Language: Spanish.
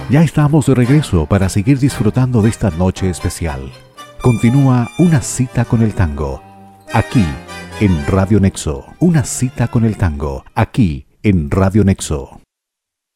Ya estamos de regreso para seguir disfrutando de esta noche especial. Continúa Una cita con el tango, aquí en Radio Nexo. Una cita con el tango, aquí en Radio Nexo.